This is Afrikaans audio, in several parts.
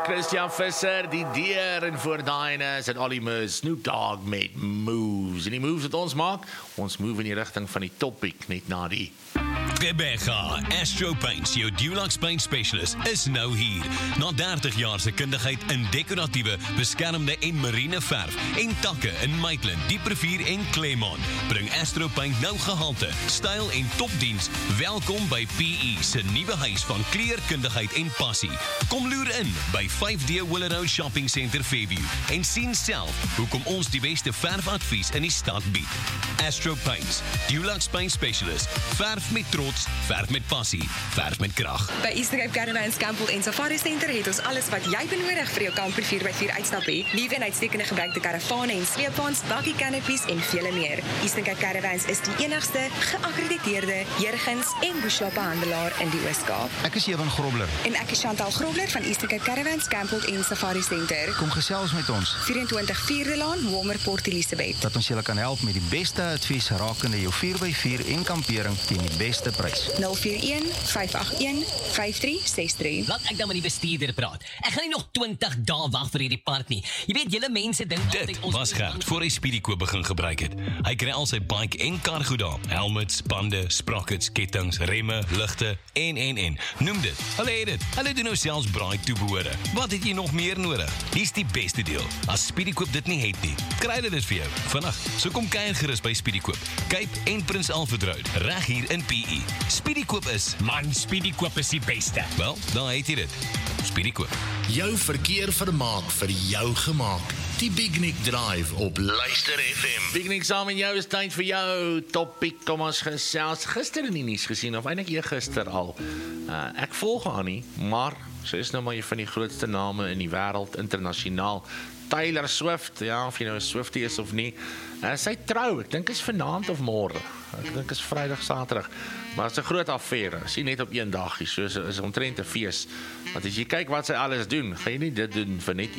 Christian Visser, die deur en voor daai is dit Ollie Murs, Snoop Dogg met Moves. En die moves wat ons maak, ons move in die rigting van die topic, net na die. Rebecca, Astro Paints, jou Dulux Paint Specialist, is nou hier. Na 30 jaar se kundigheid in decoratiewe, beskermde en marine verf en takke in Maitland, Dieprivier en Claremont, bring Astro Paint nou gehalte, styl en topdiens. Welkom by PE se nuwe huis van kleurkundigheid en passie. Kom loer in by 5D Willow Shopping Center Fairview en sien self hoekom ons die beste verfadvies in die stad bied. Astro Paints, Dulux Paint Specialist, verf met trots, verf met passie, verf met krag. By Eastern Cape Caravans, Campbell en Safari Center het ons alles wat jy benodig vir jou kamper 4x4 uitstap hê. Nuwe en uitstekende gebruikte karavane en sleepwaens, bakkie canopies en vele meer. Eastern Cape Caravans is die enigste geakkrediteerde Jurgens en Bushwappe handelaar in die Oos-Kaap. Ek is Evan Grobler. En ek is Chantal Grobler van Eastern Cape Caravans, Campbell en Safari Center. Kom gesels met ons. 24 Vierde Laan, Walmer, Port Elizabeth. Dat ons julle kan help met die beste advies rakende jou 4x4 en kampering teen die beste prys. 041 581 5363. Laat ek dan met die bestuurder praat. Ek gaan nie nog 20 dae wag vir hierdie park nie. Jy weet, julle mense dink Dit altyd ons was Gert voor hy Speedykoop begin gebruik het. Hy kry al sy bike en kargo daar. Helmets, bande, sprockets, kettings, remme, ligte en. Noem dit. Hulle het dit. Hulle doen nou selfs braai toebehore. Wat het jy nog meer nodig? Hier's die beste deel. As Speedykoop dit nie het nie, kry hulle dit vir jou vandag. So kom kuier gerus by Speedykoop. Cape en Prins Alfred Road, reg hier in PE. Speedykoop is, Man, Speedykoop is die beste. wel, dan het jy dit. Speedykoop. Jou verkeer vermaak vir jou gemaak. Die Big Nick Drive op Luister FM. Big Nick saam en jou is tyd vir jou topic. Kom ons gesels. Gister in die nuus gesien, of eintlik eergister al. Ek volg haar nie, maar sy is nou maar een van die grootste name in die wêreld, internasionaal. Taylor Swift, ja, of jy nou 'n Swiftie is of nie. Sy trou, ek dink is vanaand of môre. Ek dink is Vrydag, Saterdag. Maar het is 'n groot affære. Is nie net op een dagie, so is omtrent 'n fees. Want as jy kyk wat sy alles doen, gaan jy nie dit doen vir net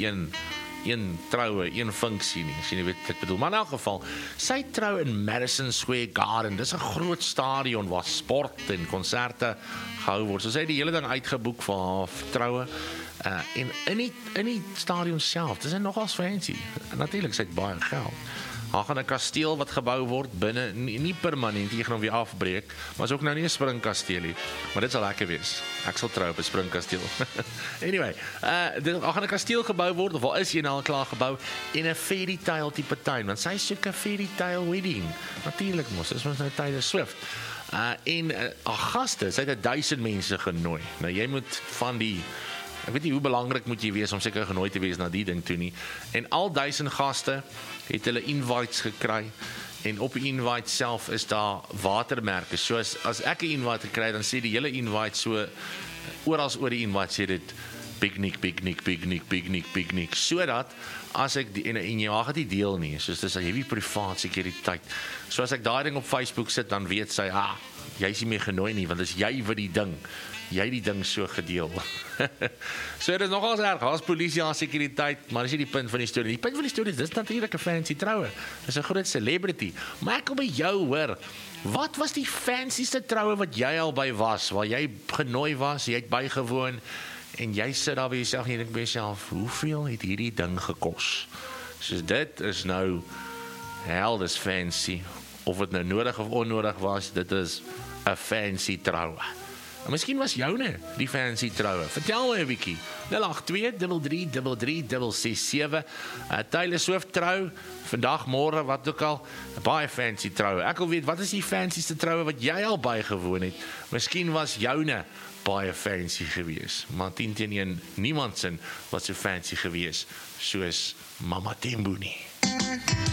een troue, een funksie nie, as jy nie weet wat ek bedoel. Maar in elk geval, sy trou in Madison Square Garden. Dis 'n groot stadion waar sport en konserte gehou word. So sy het die hele ding uitgeboek vir haar troue. En in die stadion self, dis nogals fancy. Natuurlik, sy het baie geld. Daar gaan 'n kasteel wat gebou word binne, nie permanent, jy gaan hom weer afbreek, maar is ook nou nie 'n springkasteel nie. Maar dit sal lekker wees. Ek sal trou op 'n springkasteel. Anyway, daar gaan 'n kasteel gebou word, of al is jy nou al klaar gebou, en 'n fairy tale tipe tuin, want sy soek 'n fairy tale wedding. Natuurlik mos, dis mos nou Taylor Swift. En gaste, sy het 1000 mense genooi. Nou jy moet van die, ek weet nie hoe belangrik moet jy wees om seker genooi te wees na die ding toe nie. En al 1000 gaste het hulle invites gekry. En op die invite self is daar watermerke. So as ek 'n invite kry, dan sê die hele invite so oral oor die invite sê dit Big Nick, Big Nick, Big Nick, Big Nick, Big Nick. Sodat as ek en jy mag dit deel nie, soos dis 'n heavy privaat sekuriteit. So as ek daai ding op Facebook sit, dan weet sy, jy is nie meer genooi nie, want dis jy wat jy die ding so gedeel. So dit is nogals erg, as polisie aan sekuriteit, maar dis nie die punt van die storie. Die punt van die storie is, dis natuurlik 'n fancy troue. Dis 'n groot celebrity. Maar ek wil by jou hoor, wat was die fancyste troue wat jy al by was, waar jy genooi was, jy het bygewoon, en jy sit daar by jouself en jy dink by jouself, hoeveel het hierdie ding gekos? So dit is nou, hell, dis fancy. Of het nou nodig of onnodig was, dit is 'n fancy troue. En miskien was joune die fancy troue. Vertel my 'n bietjie. 082-3333-667. Taylor Swift trou, vandag, môre, wat ook al. Baie fancy troue. Ek wil weet, wat is die fancyste troue wat jy al bygewoon het? Miskien was joune baie fancy gewees. Maar 10-1, niemand sin wat so fancy gewees soos Mama Tembo nie.